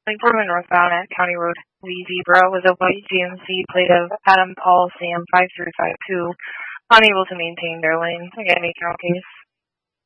Portland northbound at County Road V Zebra was a white GMC plate of Adam Paul Sam 5352, unable to maintain their lane. Again, a count case.